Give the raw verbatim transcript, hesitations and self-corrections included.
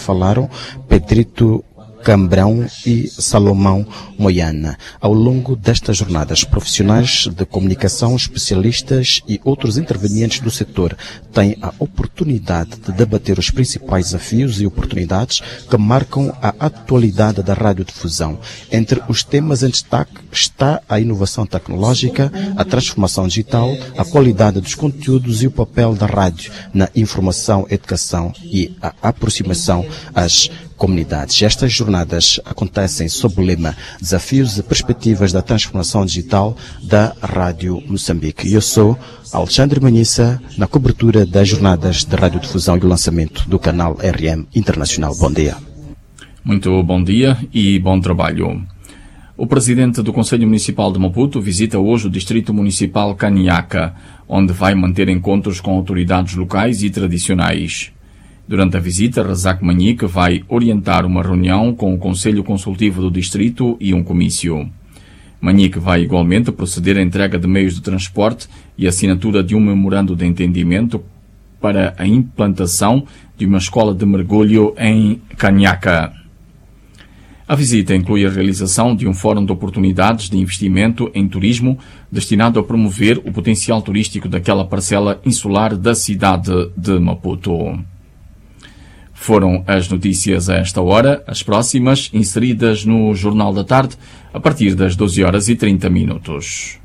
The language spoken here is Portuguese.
falaram Pedrito Cambrão e Salomão Moiana. Ao longo destas jornadas, profissionais de comunicação, especialistas e outros intervenientes do setor têm a oportunidade de debater os principais desafios e oportunidades que marcam a atualidade da radiodifusão. Entre os temas em destaque está a inovação tecnológica, a transformação digital, a qualidade dos conteúdos e o papel da rádio na informação, educação e a aproximação às comunidades. Estas jornadas acontecem sob o lema Desafios e Perspectivas da Transformação Digital da Rádio Moçambique. Eu sou Alexandre Manhissa, na cobertura das jornadas de radiodifusão e o lançamento do canal R M Internacional. Bom dia. Muito bom dia e bom trabalho. O presidente do Conselho Municipal de Maputo visita hoje o Distrito Municipal Caniaca, onde vai manter encontros com autoridades locais e tradicionais. Durante a visita, Razak Manique vai orientar uma reunião com o Conselho Consultivo do Distrito e um comício. Manique vai igualmente proceder à entrega de meios de transporte e assinatura de um memorando de entendimento para a implantação de uma escola de mergulho em Caniaca. A visita inclui a realização de um fórum de oportunidades de investimento em turismo destinado a promover o potencial turístico daquela parcela insular da cidade de Maputo. Foram as notícias a esta hora, as próximas inseridas no Jornal da Tarde, a partir das doze horas e trinta minutos.